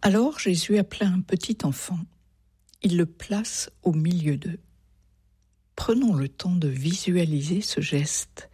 Alors Jésus appela un petit enfant. Il le place au milieu d'eux. Prenons le temps de visualiser ce geste.